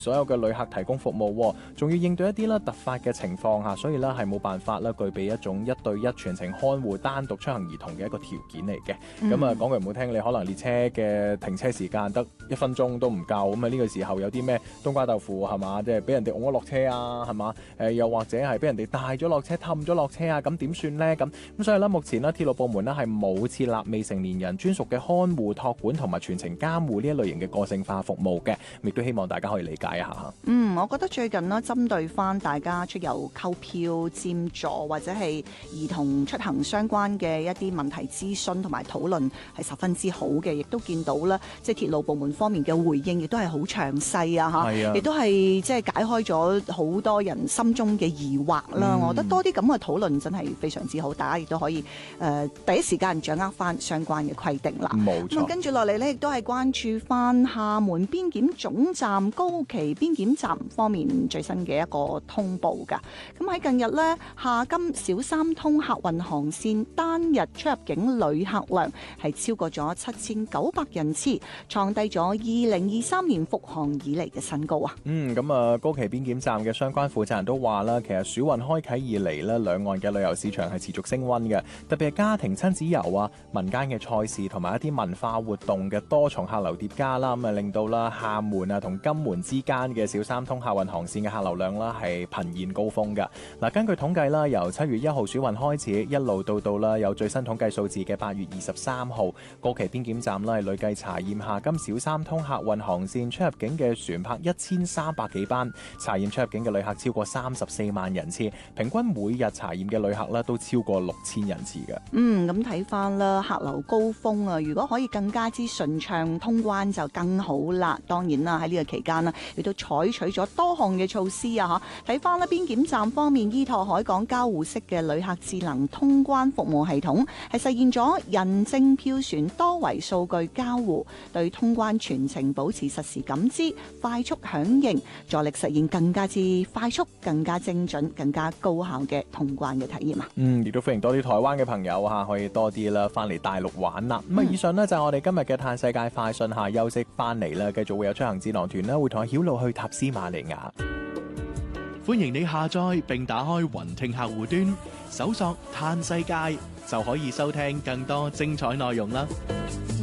所有嘅旅客提供服務，仲要應對一啲啦突發嘅情況嚇，所以咧係冇辦法啦具備一種一對一全程看護單獨出行兒童嘅一個條件嚟嘅。咁啊講句唔好聽，你可能列車嘅停車時間得1分鐘都唔夠，咁啊呢個時候有啲咩冬瓜豆腐係嘛，即係俾人哋㧬咗落車啊係嘛，又或者係俾人哋帶咗落車氹咗落車啊，咁點算呢？咁所以咧目前咧鐵路部門咧係冇設立未成年人專屬嘅看護、託管同埋全程監護呢一類型嘅個性化服務嘅，亦都希望大家可以理解。 我覺得最近呢，針對翻大家出遊購票、佔座或者係兒童出行相關嘅一啲問題諮詢同埋討論係十分之好嘅，亦都見到啦，即係鐵路部門方面嘅回應亦都係好詳細啊，亦都係即係解開咗好多人心中嘅疑惑啦。我覺得多啲咁嘅討論真係非常之好，大家亦都可以第一時間掌握翻相關嘅規定啦。 冇錯。 跟住落嚟呢，亦都係關注翻廈門邊檢總站高崎邊檢站方面最新嘅一個通報㗎。咁喺近日呢，廈金小三通客運航線單日出入境旅客量係超過咗7900人次，創低咗2023年復航以嚟嘅新高啊！ 咁啊，高崎邊檢站嘅相關負責人都話啦，其實暑運開啟以嚟呢，兩岸嘅旅遊市場係持續升溫嘅，特別係家庭親子遊啊、民間嘅賽事同埋一啲文化活動嘅多重客流疊加啦，咁啊令到啦廈門啊同金門之間嘅小三通客運航線嘅客流量啦係頻現高峰㗎。嗱，根據統計啦，由7月1號暑運開始，一路到啦有最新統計數字嘅8月23號，高崎邊檢站啦係累計查驗廈金小三通客運航線出入境嘅船舶1300幾班，查驗出入境嘅旅客超過34萬人次，平均每日查驗嘅旅客咧都超過6000人次嘅。 咁睇翻啦，客流高峰啊，如果可以更加之順暢通關就更好啦。當然啦，喺呢個期間呢，亦都採取咗多項嘅措施啊！睇翻啦，邊檢站方面依託海港交互式嘅旅客智能通關服務系統，係實現咗人證票船多維數據交互，對通關全程保持實時感知、快速響應，助力實現更加之快速、更加精準、更加高效嘅通關嘅體驗啊！ 亦都歡迎多啲台灣嘅朋友可以多啲啦，翻嚟大陸玩啦。以上呢，就係我哋今日嘅嘆世界快訊下，休息翻嚟啦，繼續會有出行智囊團啦，會同阿曉路去塔斯馬尼亞。 歡迎你下載並打開雲聽客戶端，搜索嘆世界就可以收聽更多精彩內容啦。